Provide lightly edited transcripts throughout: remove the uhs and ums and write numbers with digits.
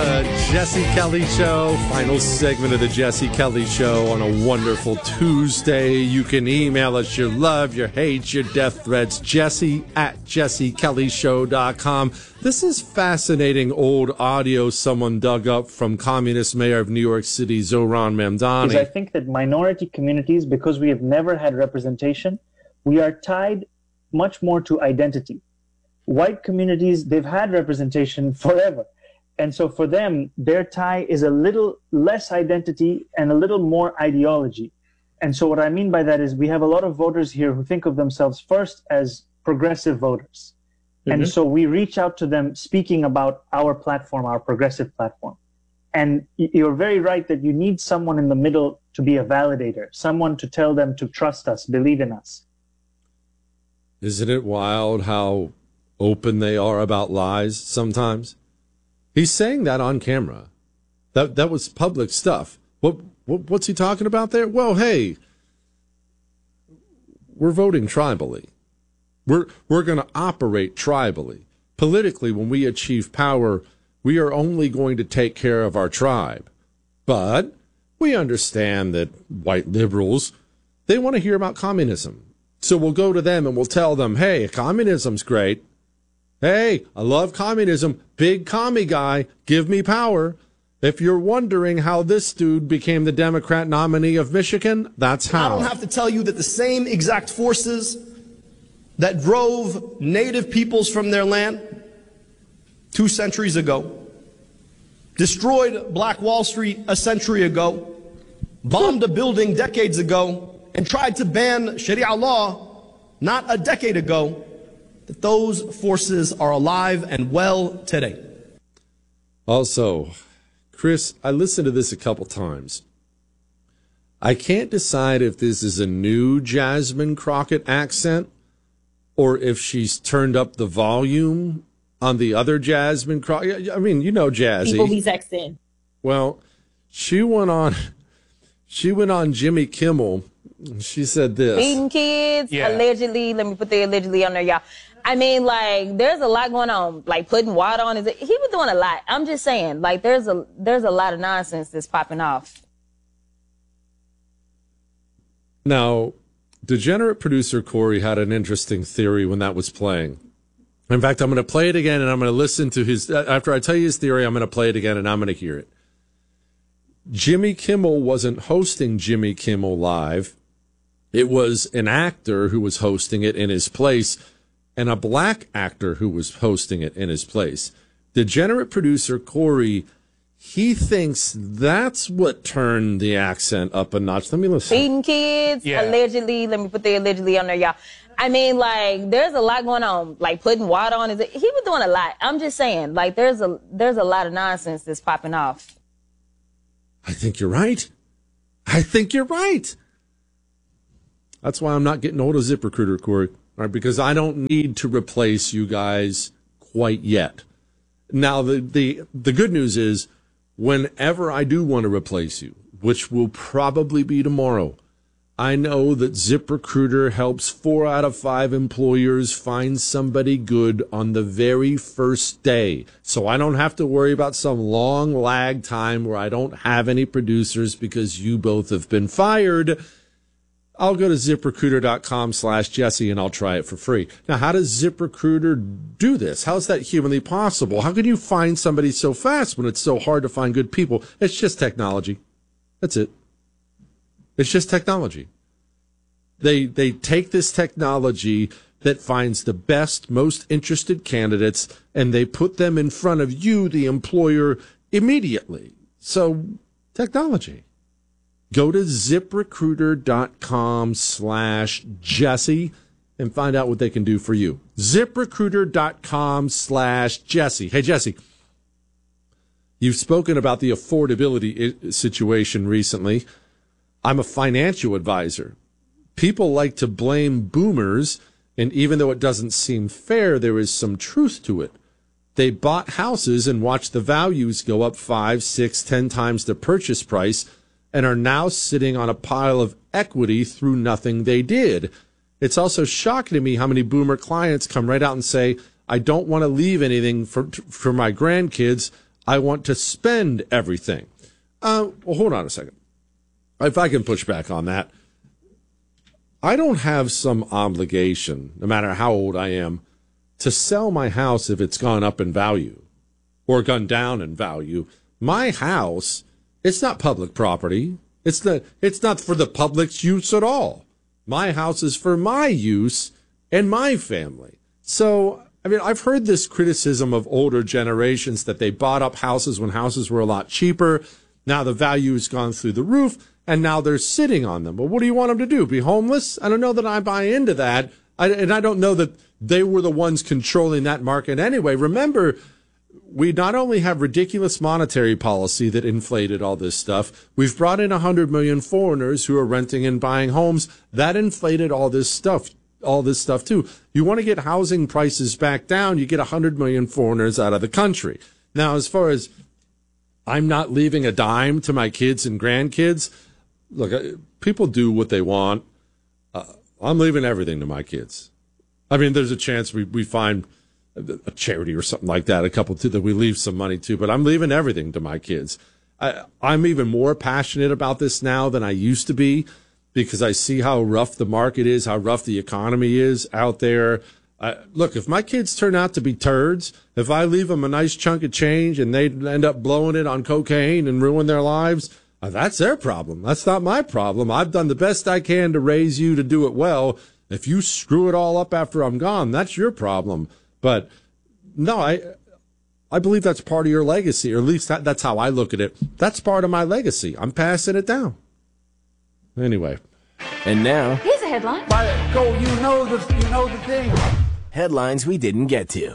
the Jesse Kelly Show, final segment of the Jesse Kelly Show on a wonderful Tuesday. You can email us your love, your hate, your death threats, jesse@jessekellyshow.com. This is fascinating old audio someone dug up from Communist Mayor of New York City, Zohran Mamdani. I think that minority communities, because we have never had representation, we are tied much more to identity. White communities, they've had representation forever. And so for them, their tie is a little less identity and a little more ideology. And so what I mean by that is we have a lot of voters here who think of themselves first as progressive voters. Mm-hmm. And so we reach out to them speaking about our platform, our progressive platform. And you're very right that you need someone in the middle to be a validator, someone to tell them to trust us, believe in us. Isn't it wild how open they are about lies sometimes? He's saying that on camera. That was public stuff. What's he talking about there? Well, hey, we're voting tribally. We're going to operate tribally. Politically, when we achieve power, we are only going to take care of our tribe. But we understand that white liberals, they want to hear about communism. So we'll go to them and we'll tell them, hey, communism's great. Hey, I love communism. Big commie guy. Give me power. If you're wondering how this dude became the Democrat nominee of Michigan, that's how. I don't have to tell you that the same exact forces that drove native peoples from their land 2 centuries ago, destroyed Black Wall Street a century ago, bombed a building decades ago, and tried to ban Sharia law not a decade ago, that those forces are alive and well today. Also, Chris, I listened to this a couple times. I can't decide if this is a new Jasmine Crockett accent or if she's turned up the volume on the other Jasmine Crockett. I mean, you know Jazzy. People be sexting. Well, she went on Jimmy Kimmel. She said this. Feeding kids, allegedly. Let me put the allegedly on there, y'all. I mean, like, there's a lot going on. Like, putting water on his... He was doing a lot. I'm just saying, like, there's a lot of nonsense that's popping off. Now, degenerate producer Corey had an interesting theory when that was playing. In fact, I'm going to play it again, and I'm going to listen to his... After I tell you his theory, I'm going to play it again, and I'm going to hear it. Jimmy Kimmel wasn't hosting Jimmy Kimmel Live. It was an actor who was hosting it in his place, and a black actor who was hosting it in his place. Degenerate producer Corey, he thinks that's what turned the accent up a notch. Let me listen. Feeding kids, allegedly. Let me put the allegedly on there, y'all. I mean, like, there's a lot going on. Like, putting water on his... He was doing a lot. I'm just saying, like, there's a lot of nonsense that's popping off. I think you're right. I think you're right. That's why I'm not getting hold of ZipRecruiter, Corey. All right, because I don't need to replace you guys quite yet. Now, the good news is, whenever I do want to replace you, which will probably be tomorrow, I know that ZipRecruiter helps 4 out of 5 employers find somebody good on the very first day. So I don't have to worry about some long lag time where I don't have any producers because you both have been fired. I'll go to ZipRecruiter.com/Jesse and I'll try it for free. Now, how does ZipRecruiter do this? How's that humanly possible? How can you find somebody so fast when it's so hard to find good people? It's just technology. That's it. It's just technology. They take this technology that finds the best, most interested candidates, and they put them in front of you, the employer, immediately. So, technology. Go to ZipRecruiter.com/Jesse and find out what they can do for you. ZipRecruiter.com/Jesse. Hey, Jesse, you've spoken about the affordability situation recently. I'm a financial advisor. People like to blame boomers, and even though it doesn't seem fair, there is some truth to it. They bought houses and watched the values go up 5, 6, 10 times the purchase price, and are now sitting on a pile of equity through nothing they did. It's also shocking to me how many boomer clients come right out and say, I don't want to leave anything for my grandkids. I want to spend everything. Well, hold on a second. If I can push back on that, I don't have some obligation, no matter how old I am, to sell my house if it's gone up in value or gone down in value. My house, it's not public property. It's not for the public's use at all. My house is for my use and my family. So, I mean, I've heard this criticism of older generations that they bought up houses when houses were a lot cheaper. Now the value has gone through the roof, and now they're sitting on them. Well, what do you want them to do? Be homeless? I don't know that I buy into that. And I don't know that they were the ones controlling that market anyway. Remember, we not only have ridiculous monetary policy that inflated all this stuff, we've brought in 100 million foreigners who are renting and buying homes. That inflated all this stuff too. You want to get housing prices back down, you get 100 million foreigners out of the country. Now, as far as I'm not leaving a dime to my kids and grandkids, look, people do what they want. I'm leaving everything to my kids. I mean, there's a chance we find a charity or something like that, a couple too, that we leave some money to, but I'm leaving everything to my kids. I'm even more passionate about this now than I used to be, because I see how rough the market is, how rough the economy is out there. Look, if my kids turn out to be turds, if I leave them a nice chunk of change and they end up blowing it on cocaine and ruin their lives, that's their problem. That's not my problem. I've done the best I can to raise you to do it well. If you screw it all up after I'm gone, that's your problem. But no, I believe that's part of your legacy, or at least that's how I look at it. That's part of my legacy. I'm passing it down. Anyway. And now, here's a headline. Go, you know the thing. Headlines we didn't get to.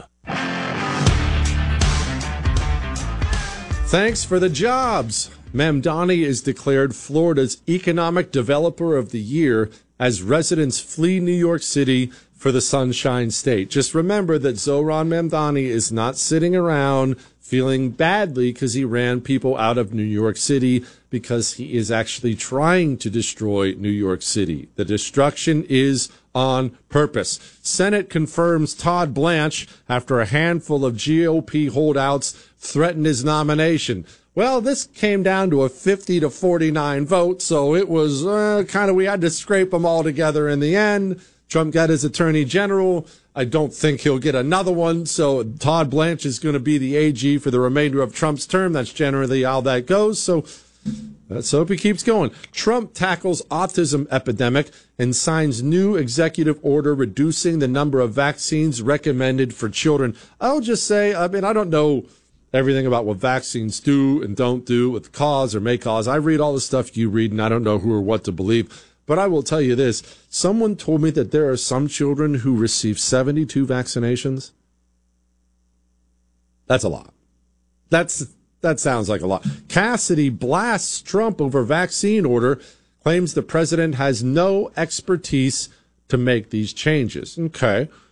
Thanks for the jobs. Mamdani is declared Florida's Economic Developer of the Year as residents flee New York City for the Sunshine State. Just remember that Zohran Mamdani is not sitting around feeling badly because he ran people out of New York City, because he is actually trying to destroy New York City. The destruction is on purpose. Senate confirms Todd Blanche after a handful of GOP holdouts threatened his nomination. Well, this came down to a 50-49 vote, so it was we had to scrape them all together in the end. Trump got his attorney general. I don't think he'll get another one, so Todd Blanche is going to be the AG for the remainder of Trump's term. That's generally how that goes, so let's hope he keeps going. Trump tackles autism epidemic and signs new executive order reducing the number of vaccines recommended for children. I'll just say, I don't know everything about what vaccines do and don't do, what cause or may cause. I read all the stuff you read, and I don't know who or what to believe. But I will tell you this. Someone told me that there are some children who receive 72 vaccinations. That's a lot. That sounds like a lot. Cassidy blasts Trump over vaccine order, claims the president has no expertise to make these changes. Okay.